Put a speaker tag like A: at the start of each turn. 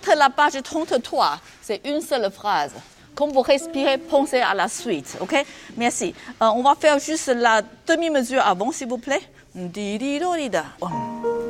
A: Tente la page 33, c'est une seule phrase. Quand vous respirez, pensez à la suite. OK? Merci. On va faire juste la demi-mesure avant, s'il vous plaît. Di di do di da.